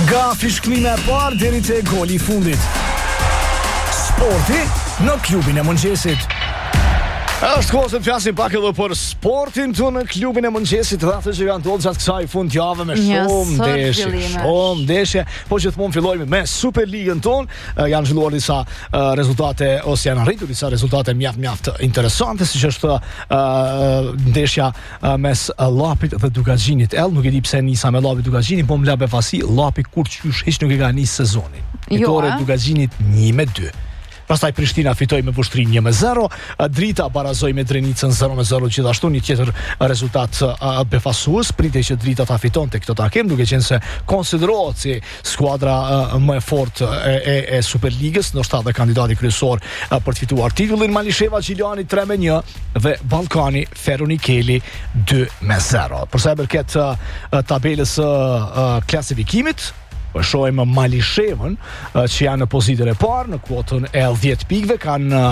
Nga fishklime e parë deri te goli I fundit. Sporti në klubin e mëngjesit. Është kohë se të flasim pak edhe për sportin tu në klubin e mëngjesit, dhe atë që kanë ndodhur gjatë kësaj fundjave me shumë ndeshje, po gjithmonë fillojmë me Superligën tonë. Janë zhvilluar disa rezultate ose janë arritur disa rezultate mjaft interesante, siç është ndeshja mes Llapit dhe Dugaxhinit. Nuk e di pse nisa me Llapi Dugaxhinin, po më la befasi Llapi kurrë hiç nuk e ka nisë sezonin. Fitore Dugaxhinit 1-2. Pastaj Prishtina fitoi me Vushtrinë 1-0, Drita barazoi me Drenicën 0-0, gjithashtu një tjetër rezultat befasues, pritej që Drita ta fitonte këtë takim, duke qenë se konsiderohet si skuadra më e fortë e Superligës, ndoshta edhe kandidati kryesor për të fituar titullin. Malisheva Gjiliani 3-1 dhe Ballkani Feronikeli 2-0. Për sa i përket tabelës klasifikimit, shohim Malishevën që janë në pozitën e parë në kuotën e 10 pikëve, kanë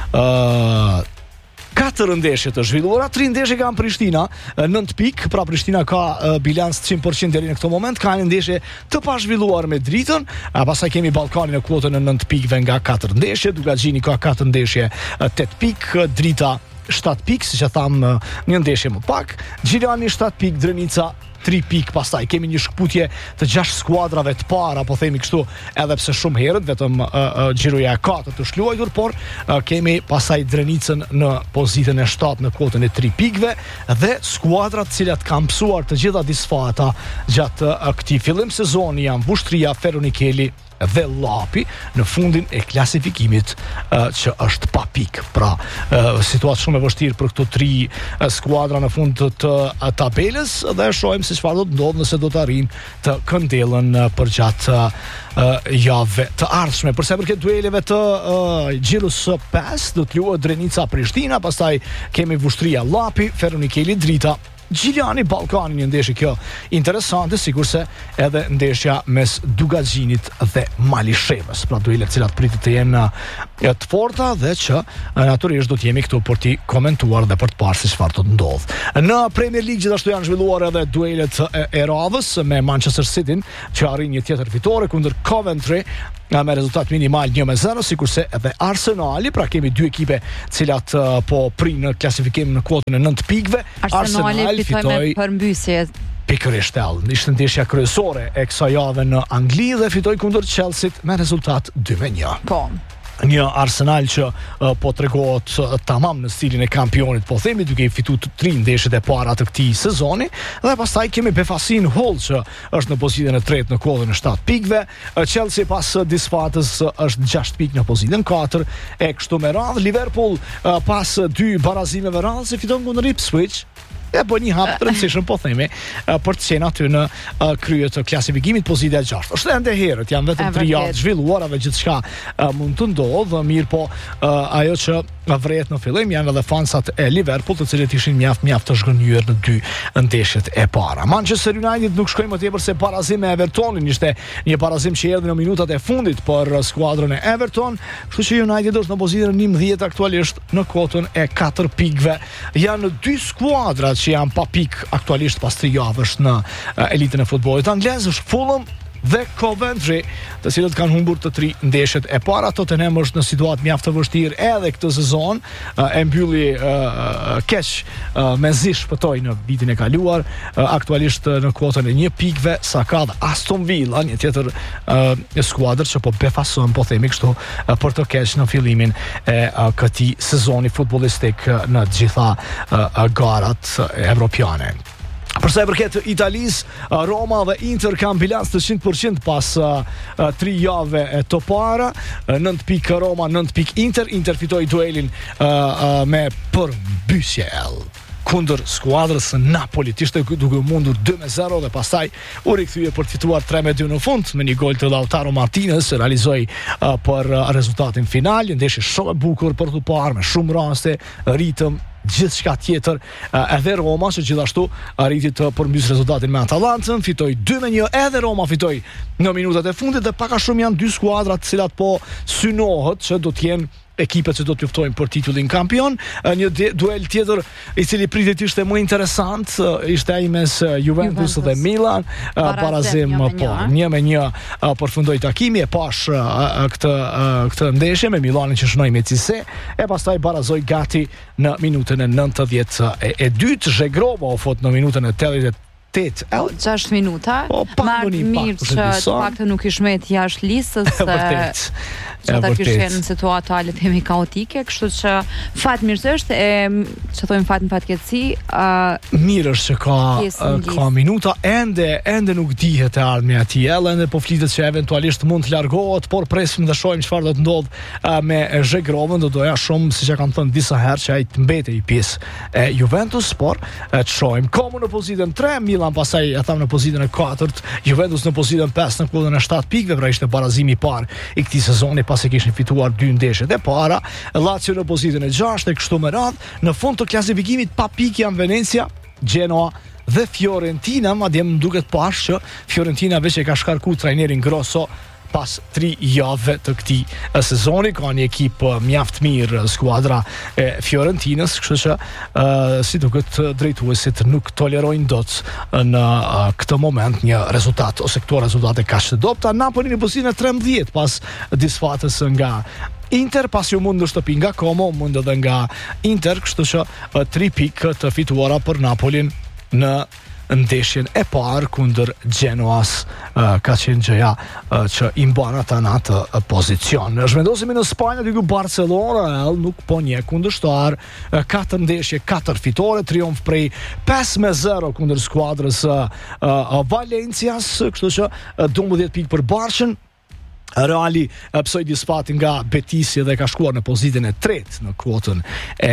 4 ndeshje të zhvilluara, 3 ndeshje kanë Prishtina, 9 pikë, pra Prishtina ka bilanc 100% deri në këtë moment, ka një ndeshje të pazhvilluar me Dritën, pastaj kemi Ballkanin në kuotën e 9 pikëve nga 4 ndeshje, Dugaxhini ka 4 ndeshje 8 pikë, Drita 7 pikë, siç e tham, një ndeshje më pak, Gjiliani 7 pikë, Drenica 3 pikë. Pastaj kemi një shkputje të 6 skuadrave të para, po themi kështu, edhe pse shumë herët vetëm xhiroja e 4 të shluajtur, por kemi pastaj Drenicën në pozitën e 7 në kuotën e 3 pikëve dhe skuadrat të cilat kanë mësuar të gjitha disfata gjatë këtij fillim sezoni janë Vushtria, Feronikeli dhe Llapi në fundin e klasifikimit që është pa pikë. Pra, situatë shumë e vështirë për këto 3 skuadra në fund të tabelës, dhe shohim se çfarë do të ndodhë nëse do të arrijnë të këndellën për gjatë javëve të ardhshme. Përsa i përket dueleve të gjirës së 5, do të luhet Drenica Prishtina, pastaj kemi Vushtria Llapi, Feronikeli Drita, Gjiliani Ballkani, një ndeshje kjo interesante, sikurse edhe ndeshja mes Dugaxhinit dhe Malishevës. Pra duele të cilat pritet të jenë të forta dhe që natyrisht do të jemi këtu për t'i komentuar dhe për të parë se çfarë do të ndodhë. Në Premier League gjithashtu janë zhvilluar edhe duelet e radhës me Manchester City që arrin një tjetër fitore kundër Coventry me rezultat minimal 1-0, sikurse edhe Arsenali, pra kemi 2 ekipe cilat po prinë në klasifikim në kuotën e 9 pikëve. Arsenali fitoi me përmbysje. Pikërisht ishte ndeshja kryesore e kësaj jave në Angli dhe fitoi kundër Chelsea me rezultat 2-1. Po. Një Arsenal që po tregohet tamam në stilin e kampionit, po themi, duke I fituar 3 ndeshjet e para të këtij sezoni, dhe pastaj kemi Befasin Hull që është në pozitën e 3 në kuotën e 7 pikëve, Chelsea pas disfatës është 6 pikë në pozitën 4 e kështu me radhë, Liverpool pas 2 barazimeve radhë se fiton kundër Ipswich. Po një hap të rëndësishëm, po themi, për të qenë aty në krye të klasifikimit pozita e 6. Është ende herët, janë vetëm 3 javë zhvilluara dhe gjithçka mund të ndodhë, mirë po ajo që vret në fillim janë edhe fansat e Liverpool, të cilët ishin mjaft të zhgënjur në 2 ndeshjet e para. Manchester United nuk shkoi më tepër se barazim me Evertonin, ishte një barazim që erdhi në minutat e fundit për skuadrën e Everton, kështu që United është në pozitën 11 aktualisht në kuotën e 4 pikëve. Janë 2 skuadra që janë pa pikë aktualisht pas 3 javësh në elitën e futbollit anglez, është Fulham dhe Coventry, të cilët kanë humbur të 3 ndeshjet e para. Tottenham është në situatë mjaft të vështirë edhe këtë sezon, e mbylli keq mezi shpëtoi në vitin e kaluar, aktualisht në kuotën e 1 pikëve, sa ka dhe Aston Villa, një tjetër skuadër që po befason, po themi kështu, për të keq në fillimin e këtij sezoni futbollistik në të gjitha garat evropiane. Përsa i përket Italisë, Roma dhe Inter kanë bilanc të 100% pas 3 javëve të para, 9 pikë Roma, 9 pikë Inter. Inter fitoi duelin me përmbysje kundër skuadrës së Napolit, ishte duke mundur 2-0 dhe pastaj u rikthye për të fituar 3-2 në fund me një gol të Lautaro Martinez, realizoi për rezultatin final. Ndeshje shumë e bukur për të parë, me shumë raste, ritëm, gjithçka tjetër. Edhe Roma që gjithashtu arriti të përmbys rezultatin me Atalantën, fitoi 2-1, edhe Roma fitoi në minutat e fundit dhe pak a shumë janë 2 skuadra të cilat po synohet që do të jenë ekipet që do të luftojnë për titullin kampion. Një duel tjetër i cili pritet ishte më interesant, ishte ai mes Juventus dhe Milan, barazim po 1-1 përfundoi takimi, e pash këtë ndeshje me Milanin që shënoi me Cisse, e pastaj barazoi gati në minutën e 92, Zhegrova u fut në minutën e 88. 6 minuta. Mirë që të paktën nuk i shmet jashtë listës se që ata kishen në situata le të themi kaotike, kështu që fatmirësisht që thojmë fat në fatkeqësi, mirë është që ka minuta, ende nuk dihet e ardhmja e tij, ende po flitet që eventualisht mund të largohet, por presim dhe shohim çfarë do të ndodh me Zhegrovën. Do doja shumë, siç e kanë thënë disa herë, që ai të mbetej pjesë e Juventus, por të shohim. Como në pozitën 3, Milan pasaj e tham në pozitën e 4, Juventus në pozitën 5 në kuadrën e 7 pikëve, pra ishte barazimi i parë i këtij sezoni pasi kishin fituar 2 ndeshjet e para. Lazio në pozitën e 6 e kështu me radhë. Në fund të klasifikimit pa pikë janë Venezia, Genoa dhe Fiorentina, madje më duket pash që Fiorentina veç e ka shkarku trajnerin Grosso pas 3 javëve të këtij sezoni. Ka një ekip mjaft mirë skuadra e Fiorentinës, kështu që si duket drejtuesit nuk tolerojnë dot në këtë moment një rezultat ose këto rezultate kaq të dobta. Napoli në pozitën e 13 pas disfatës nga Inter, pasi u mund në shtëpi nga Como, mund edhe nga Inter, kështu që 3 pikë të fituara për Napolin në ndeshjen e parë kundër Genoas, ka qenë gjëja që i mban ata në atë pozicion. Zhvendosemi në Spanjë, aty ku Barcelona nuk po një kundërshtar, 4 ndeshje, 4 fitore, triumf prej 5-0 kundër skuadrës Valencias, kështu që 12 pikë për Barçën. Reali psoi disfati nga Betisi dhe ka shkuar në pozitën e 3 në kuotën e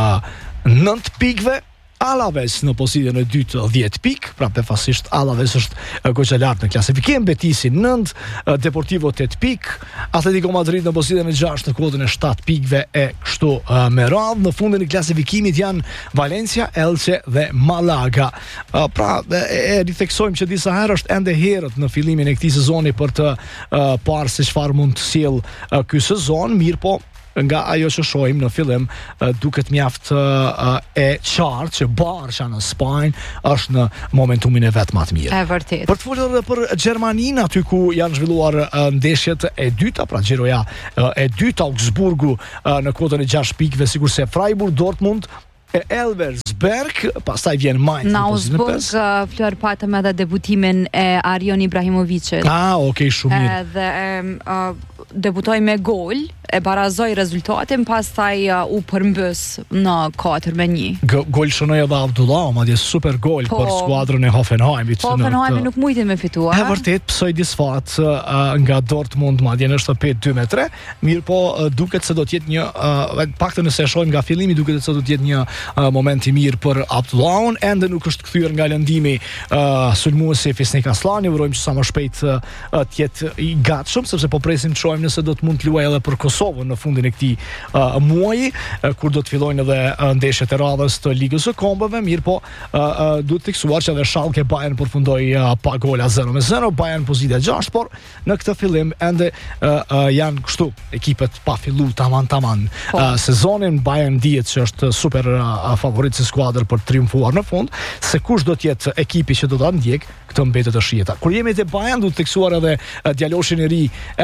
9 pikëve. Alaves në pozitën e 2 10 pikë, pra befasisht Alaves është goxha lart në klasifikim, Betisi 9, Deportivo 8 pikë, Atletico Madrid në pozitën e 6 në kuotën e 7 pikëve e kështu me radhë. Në fundin e klasifikimit janë Valencia, Elche dhe Malaga. Pra e ritheksojmë që disa herë është ende herët në fillimin e këtij sezoni për të parë se çfarë mund të sjell ky sezon, mirë po nga ajo që shohim në fillim duket mjaft e qartë që Barça në Spanjë është në momentumin e vet më të mirë. E vërtet. Për të folur edhe për Gjermaninë, aty ku janë zhvilluar ndeshjet e dyta, pra Giroja e dyta, Augsburgu në kuotën e 6 pikëve, sikurse Freiburg, Dortmund e Elversberg, pastaj vjen Mainz në Augsburg. Flor patëm edhe debutimin e Arjon Ibrahimovicit. Okay, shumë mirë. Dhe debutoi me gol, e barazoi rezultatin, pastaj u përmbys në 4-1. Gol shënoi edhe Abdullah, madje super gol për skuadrën e Hoffenheimit. Hoffenheimi nuk mujti me fitua. E vërtet psoi disfat nga Dortmund, madje në shtëpi 2-3. Mirë po duket se do të jetë një paktën nëse e shohim nga fillimi, duket se do të jetë një moment i mirë për Abdullahun. Ende nuk është kthyer nga lëndimi sulmuesi Fisnik Aslani. Urojmë që sa më shpejt të jetë i gatshëm, sepse po presim të shohim nëse do të mund të luajë edhe për Kosovën në fundin e këtij muaji, kur do të fillojnë edhe ndeshjet e radhës të Ligës së Kombeve. Mirë po duhet të theksuar që edhe Schalke Bayern përfundoi pa gola 0-0, Bayern pozitë 6, por në këtë fillim ende janë kështu ekipet pa fillu taman sezonin. Bayern dihet që është super favorit si skuadër për të triumfuar në fund, se kush do të jetë ekipi që do ta ndjek, këtë mbetet të shijeta. Kur jemi te Bayern, duhet të theksuar edhe djaloshin e ri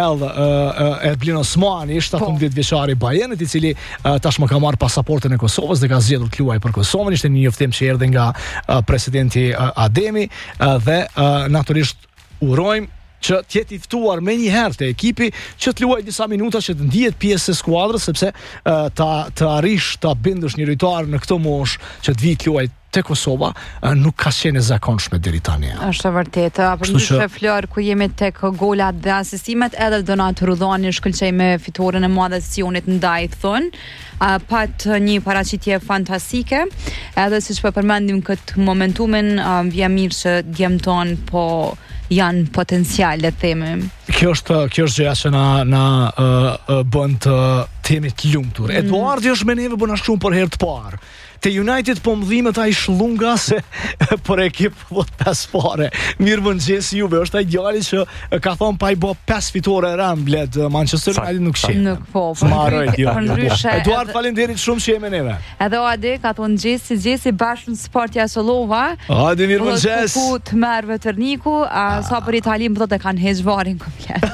Edblin Osmani, 17 vjeçari i Bayernit, i cili tashmë ka marrë pasaportën e Kosovës dhe ka zgjedhur të luajë për Kosovën. Ishte një njoftim që erdhi nga presidenti Ademi dhe natyrisht urojmë që të jetë i ftuar më një herë te ekipi, që të luajë disa minuta, që të ndihet pjesë e skuadrës, sepse të arrish ta bindësh një lojtar në këtë moshë që të vijë të luajë te Kosova nuk ka qenë e zakonshme deri tani. Është vërtet. Përndryshe Flor, ku jemi tek golat dhe asistimet, edhe Donat Rudhani shkëlqej me fitoren e madhe të sesionit ndaj thon. Pat një paraqitje fantastike, edhe siç po përmendim këtë momentumin, vjen mirë që djemton po janë potencial, le të themi. Kjo është gjëja që na bën të themi të lumtur. Eduardi është me neve bën ashtu për herë të parë. te United po mdhimet ai shlunga se për ekip vot 5 fare. Mirë mëngjes Juve, është ai djali që ka thonë pa i bë 5 fitore ramblet Manchester United nuk shih. Nuk po. Eduard, faleminderit shumë që jemi neve. Edhe Adi ka thonë Gjesi bashkë në Sportja Sollova. Adi, mirë mëngjes. Ku të merë vetërniku, sa për Italim më thotë e kanë heq varin komplet.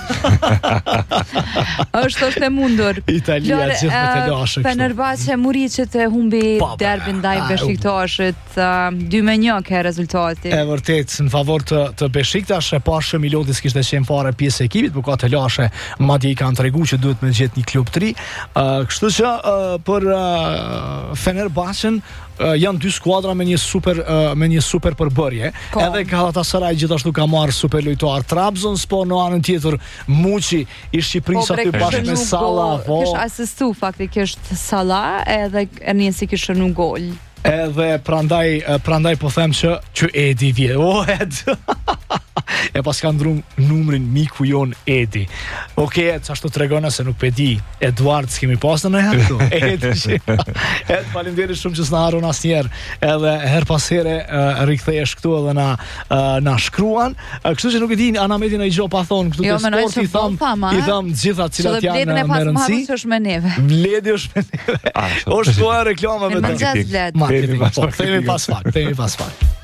është e mundur. Italia gjithë me të lashë. Fenerbahçe Muriçit e humbi derbin ndaj Beshiktasit 2-1 ke rezultati. E vërtet, në favor të Beshiktash, e pashë Milotis kishte qenë fare pjesë e ekipit, por ka të lashe, madje i kanë treguar që duhet me gjetë një klub të ri. Kështu që për Fenerbahçen janë dy skuadra me një super përbërje. Edhe Galatasaray gjithashtu ka marrë super lojtar. Trabzonspor në anën tjetër, Muçi i Shqipërisë aty bashkë me Salah. Kish asistu faktikisht Salah edhe Ernisi kishte në gol. Edhe prandaj po them që Edi vje. Ed. E pas ka ndrum numrin miku jon Edi. Okej, çashtu tregon se nuk pe di. Eduard s'kemi pasur në herë këtu. Edi. Ed, faleminderit shumë që s'na harron asnjëherë. Edhe her pas here rikthehesh këtu edhe na shkruan. Kështu që nuk e di Ana Medi në gjë pa thon këtu te sporti i tham gjitha cilat janë me rëndësi. Është me neve. Bledi është me neve. Është po reklama vetë. Themi pas fak.